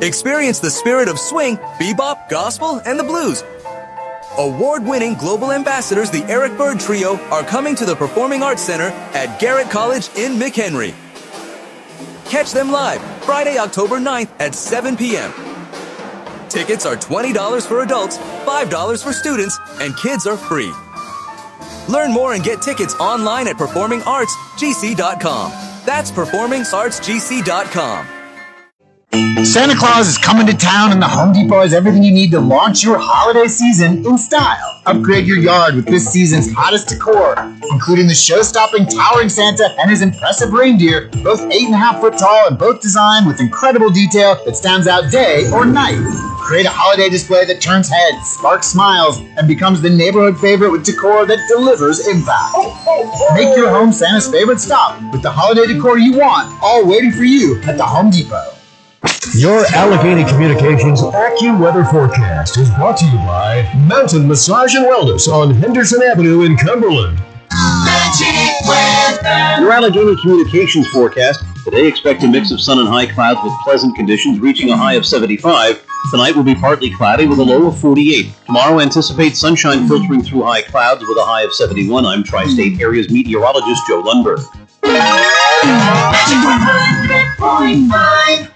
Experience the spirit of swing, bebop, gospel, and the blues. Award-winning global ambassadors, the Eric Bird Trio, are coming to the Performing Arts Center at Garrett College in McHenry. Catch them live Friday, October 9th at 7 p.m. Tickets are $20 for adults, $5 for students, and kids are free. Learn more and get tickets online at performingartsgc.com. That's performingartsgc.com. Santa Claus is coming to town, and the Home Depot has everything you need to launch your holiday season in style. Upgrade your yard with this season's hottest decor, including the show-stopping towering Santa and his impressive reindeer, both 8.5 foot tall and both designed with incredible detail that stands out day or night. Create a holiday display that turns heads, sparks smiles, and becomes the neighborhood favorite with decor that delivers impact. Make your home Santa's favorite stop with the holiday decor you want, all waiting for you at the Home Depot. Your Allegheny Communications AccuWeather forecast is brought to you by Mountain Massage and Wellness on Henderson Avenue in Cumberland. Your Allegheny Communications forecast. Today expect a mix of sun and high clouds with pleasant conditions reaching a high of 75. Tonight will be partly cloudy with a low of 48. Tomorrow anticipate sunshine filtering through high clouds with a high of 71. I'm Tri-State Area's meteorologist Joe Lundberg. Magic 100.5